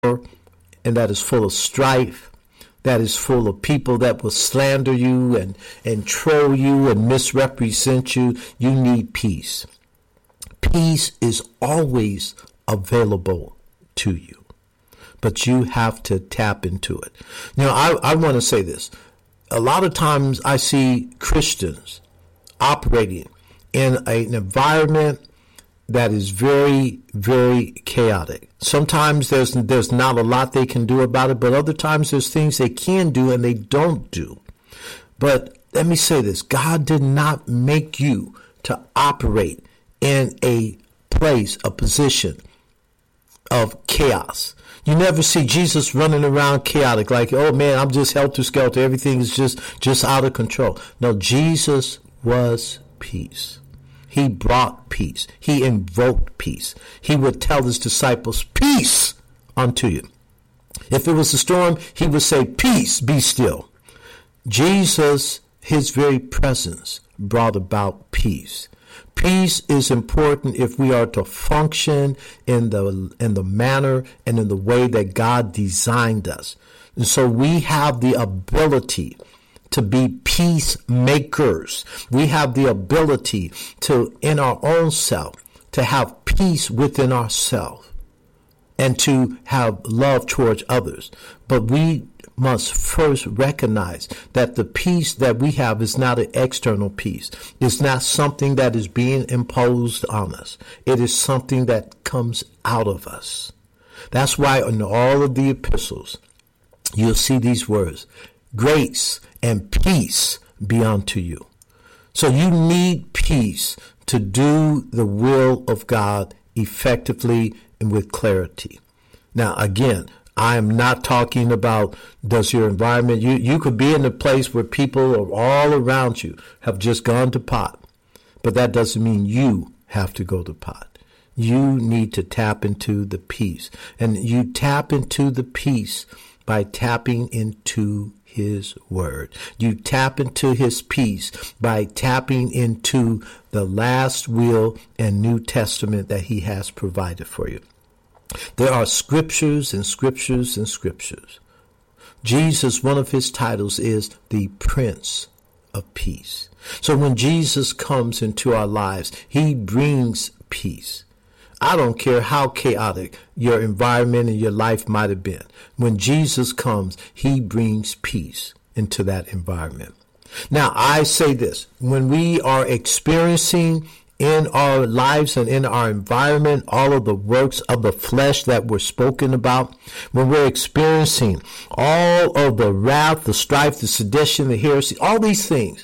and that is full of strife, that is full of people that will slander you and troll you and misrepresent you, you need peace. Peace is always available to you, but you have to tap into it. You know, I want to say this. A lot of times I see Christians operating in an environment that is very, very chaotic. Sometimes there's not a lot they can do about it, but other times there's things they can do and they don't do. But let me say this. God did not make you to operate in a place, a position of chaos. You never see Jesus running around chaotic like, oh man, I'm just helter-skelter. Everything is just out of control. No, Jesus was peace. He brought peace. He invoked peace. He would tell his disciples, peace unto you. If it was a storm, he would say, peace, be still. Jesus, his very presence brought about peace. Peace is important if we are to function in the manner and in the way that God designed us. And so we have the ability to be peacemakers. We have the ability to, in our own self, to have peace within ourselves and to have love towards others. But we must first recognize that the peace that we have is not an external peace. It's not something that is being imposed on us. It is something that comes out of us. That's why in all of the epistles, you'll see these words, grace and peace be unto you. So you need peace to do the will of God effectively and with clarity. Now, again, I am not talking about does your environment, you could be in a place where people are all around you have just gone to pot, but that doesn't mean you have to go to pot. You need to tap into the peace, and you tap into the peace by tapping into his word. You tap into his peace by tapping into the last will and New Testament that he has provided for you. There are scriptures and scriptures and scriptures. Jesus, one of his titles is the Prince of Peace. So when Jesus comes into our lives, he brings peace. I don't care how chaotic your environment and your life might have been. When Jesus comes, he brings peace into that environment. Now, I say this, when we are experiencing in our lives and in our environment all of the works of the flesh that were spoken about, when we're experiencing all of the wrath, the strife, the sedition, the heresy, all these things,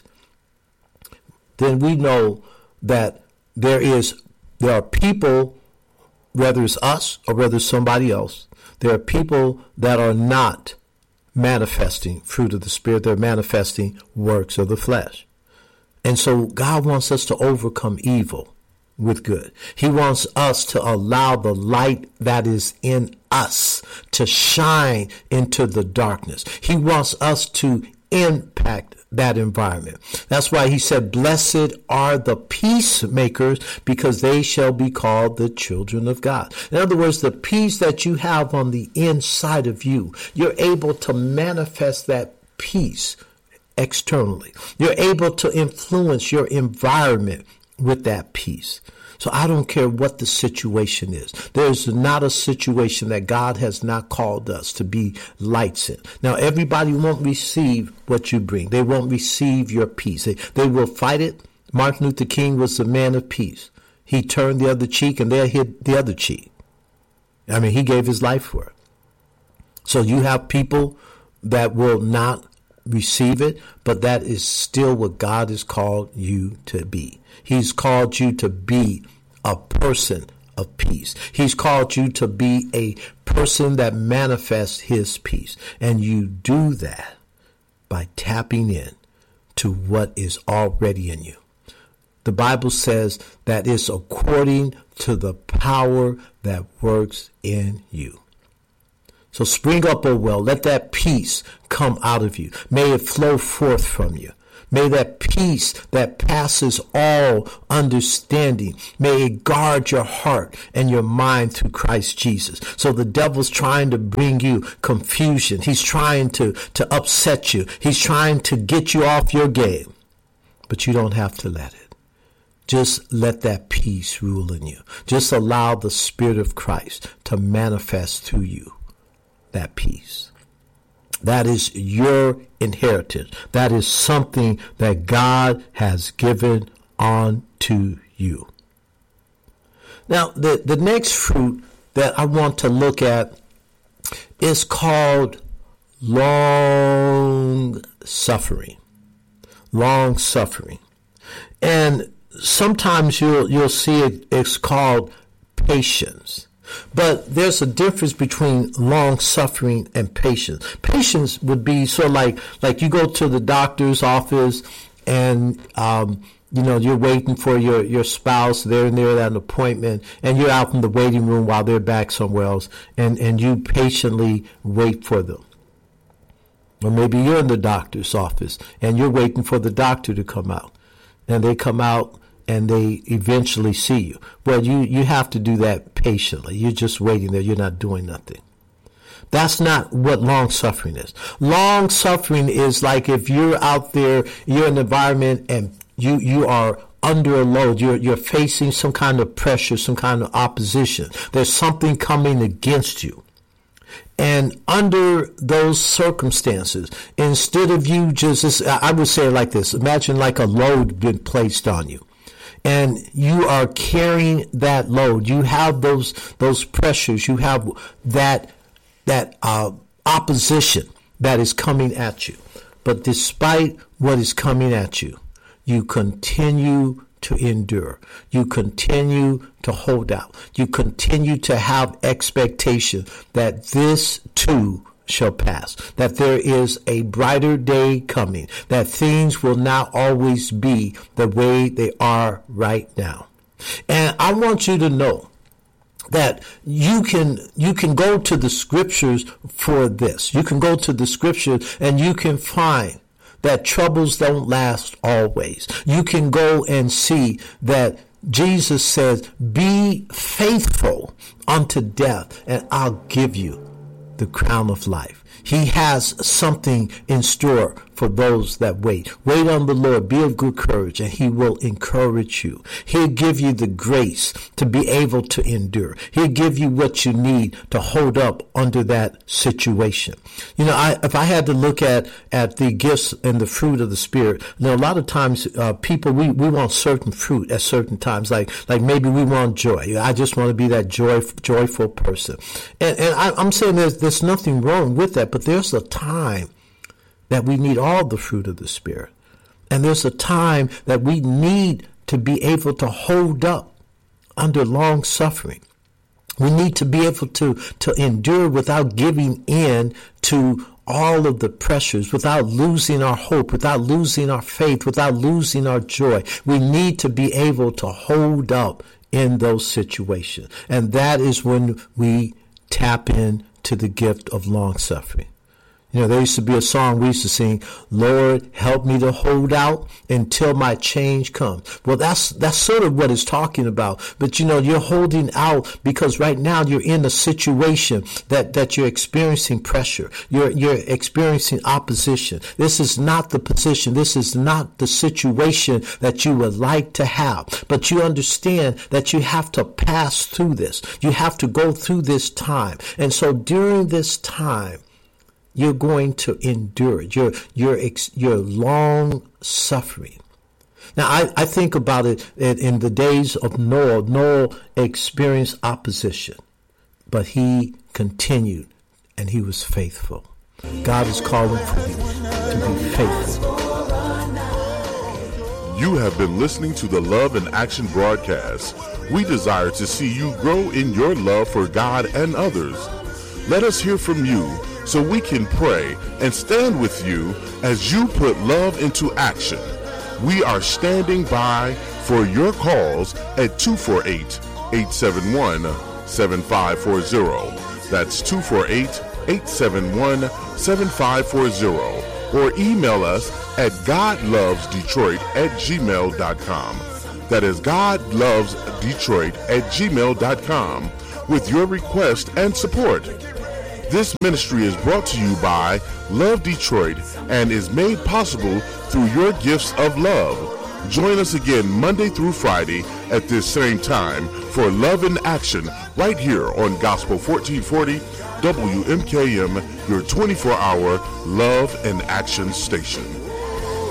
then we know that there are people, whether it's us or whether it's somebody else, there are people that are not manifesting fruit of the Spirit. They're manifesting works of the flesh. And so God wants us to overcome evil with good. He wants us to allow the light that is in us to shine into the darkness. He wants us to impact that environment. That's why he said, blessed are the peacemakers, because they shall be called the children of God. In other words, the peace that you have on the inside of you, you're able to manifest that peace externally. You're able to influence your environment with that peace. So I don't care what the situation is. There's not a situation that God has not called us to be lights in. Now, everybody won't receive what you bring. They won't receive your peace. They will fight it. Martin Luther King was a man of peace. He turned the other cheek and they hit the other cheek. I mean, he gave his life for it. So you have people that will not receive it, but that is still what God has called you to be. He's called you to be a person of peace. He's called you to be a person that manifests his peace. And you do that by tapping in to what is already in you. The Bible says that it's according to the power that works in you. So spring up, O well, let that peace come out of you. May it flow forth from you. May that peace that passes all understanding, may it guard your heart and your mind through Christ Jesus. So the devil's trying to bring you confusion. He's trying to upset you. He's trying to get you off your game. But you don't have to let it. Just let that peace rule in you. Just allow the Spirit of Christ to manifest through you that peace. That is your inheritance. That is something that God has given unto you. Now, the next fruit that I want to look at is called long suffering. Long suffering. And sometimes you'll see it's called patience. But there's a difference between long suffering and patience. Patience would be sort of like you go to the doctor's office and you're waiting for your spouse. They're at an appointment, and you're out in the waiting room while they're back somewhere else, and you patiently wait for them. Or maybe you're in the doctor's office and you're waiting for the doctor to come out, and they come out and they eventually see you. Well, you have to do that patiently. You're just waiting there. You're not doing nothing. That's not what long suffering is. Long suffering is like if you're out there, you're in an environment and you are under a load. You're facing some kind of pressure, some kind of opposition. There's something coming against you. And under those circumstances, instead of you I would say it like this. Imagine like a load been placed on you. And you are carrying that load. You have those pressures. You have that opposition that is coming at you. But despite what is coming at you, you continue to endure. You continue to hold out. You continue to have expectation that this too shall pass, that there is a brighter day coming, that things will not always be the way they are right now. And I want you to know that you can go to the scriptures for this. You can go to the scriptures and you can find that troubles don't last always. You can go and see that Jesus says, be faithful unto death, and I'll give you the crown of life. He has something in store for those that wait. Wait on the Lord. Be of good courage, and he will encourage you. He'll give you the grace to be able to endure. He'll give you what you need to hold up under that situation. If I had to look at the gifts and the fruit of the Spirit, a lot of times people, we want certain fruit at certain times. Like maybe we want joy. I just want to be that joyful person. And I'm saying there's nothing wrong with that, but there's a time that we need all the fruit of the Spirit. And there's a time that we need to be able to hold up under long suffering. We need to be able to endure without giving in to all of the pressures, without losing our hope, without losing our faith, without losing our joy. We need to be able to hold up in those situations. And that is when we tap into the gift of long suffering. There used to be a song we used to sing, Lord, help me to hold out until my change comes. Well, that's sort of what it's talking about. But, you're holding out because right now you're in a situation that you're experiencing pressure. You're experiencing opposition. This is not the position. This is not the situation that you would like to have. But you understand that you have to pass through this. You have to go through this time. And so during this time, you're going to endure it. You're long suffering. Now, I think about it in the days of Noah. Noah experienced opposition, but he continued and he was faithful. God is calling for you to be faithful. You have been listening to the Love in Action broadcast. We desire to see you grow in your love for God and others. Let us hear from you, so we can pray and stand with you as you put love into action. We are standing by for your calls at 248-871-7540. That's 248-871-7540. or email us at godlovesdetroit@gmail.com. That is godlovesdetroit@gmail.com with your request and support. This ministry is brought to you by Love Detroit and is made possible through your gifts of love. Join us again Monday through Friday at this same time for Love in Action right here on Gospel 1440 WMKM, your 24-hour Love and Action station.